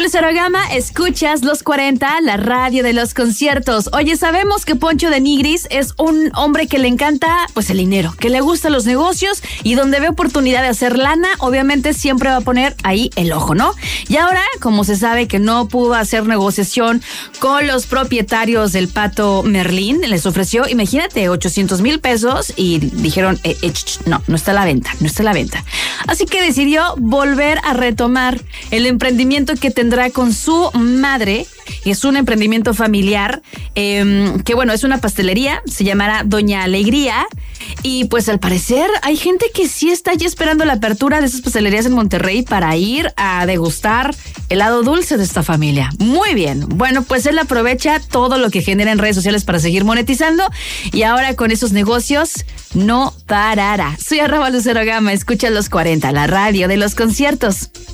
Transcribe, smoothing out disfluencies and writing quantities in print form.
Lucero Gama, escuchas Los 40, la radio de los conciertos. Oye, sabemos que Poncho de Nigris es un hombre que le encanta, pues, el dinero, que le gustan los negocios y donde ve oportunidad de hacer lana, obviamente siempre va a poner ahí el ojo, ¿no? Y ahora, como se sabe que no pudo hacer negociación con los propietarios del Pato Merlín, les ofreció, imagínate, 800,000 pesos y dijeron, no está a la venta, no está a la venta. Así que decidió volver a retomar el emprendimiento que tendrá con su madre. Es un emprendimiento familiar que, bueno, es una pastelería, se llamará Doña Alegría. Y pues al parecer hay gente que sí está ya esperando la apertura de esas pastelerías en Monterrey para ir a degustar el lado dulce de esta familia. Muy bien. Bueno, pues él aprovecha todo lo que genera en redes sociales para seguir monetizando y ahora con esos negocios no parará. Soy @Lucero Gama, escucha Los 40, la radio de los conciertos.